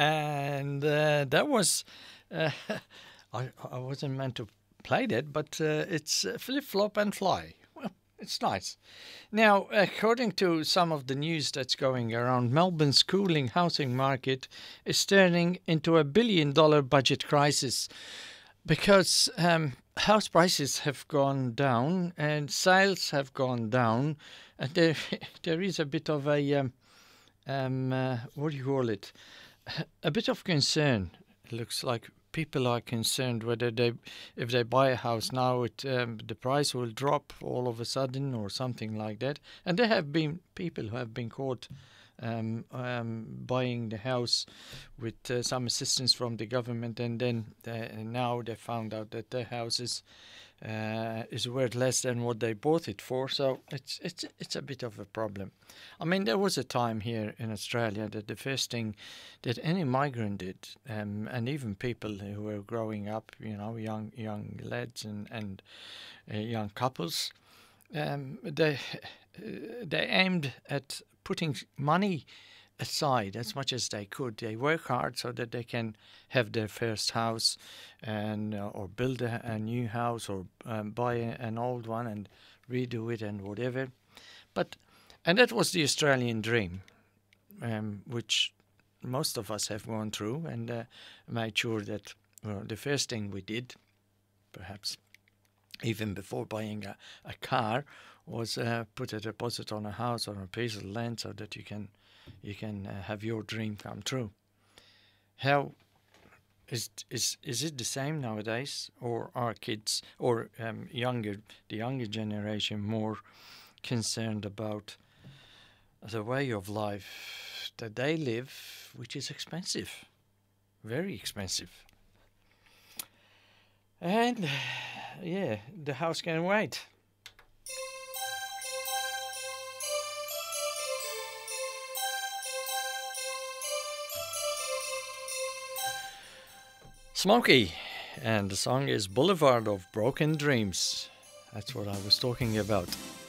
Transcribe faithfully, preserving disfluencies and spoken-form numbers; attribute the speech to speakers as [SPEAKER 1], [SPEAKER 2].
[SPEAKER 1] and uh, that was uh, I, I wasn't meant to play that, but uh, it's uh, Flip Flop and Fly. Well, it's nice. Now, according to some of the news that's going around, Melbourne's cooling housing market is turning into a billion dollar budget crisis because um, house prices have gone down and sales have gone down, and there there is a bit of a um, um, uh, what do you call it? A bit of concern. It looks like people are concerned whether they, if they buy a house now, it um, the price will drop all of a sudden or something like that. And there have been people who have been caught um, um, buying the house with uh, some assistance from the government, and then uh, now they found out that their house is uh, is worth less than what they bought it for. So it's it's it's a bit of a problem. I mean, there was a time here in Australia that the first thing that any migrant did, um, and even people who were growing up, you know, young young lads and and uh, young couples, um, they they aimed at putting money aside as much as they could. They work hard so that they can have their first house, and uh, or build a, a new house, or um, buy a, an old one and redo it and whatever. But and that was the Australian dream, um, which most of us have gone through, and uh, made sure that well, the first thing we did, perhaps even before buying a, a car, was uh, put a deposit on a house or a piece of land so that you can you can uh, have your dream come true. How is is is it the same nowadays, or are kids or um, younger the younger generation more concerned about the way of life that they live, which is expensive, very expensive? And yeah, the house can wait. Smokey, and the song is Boulevard of Broken Dreams. That's what I was talking about.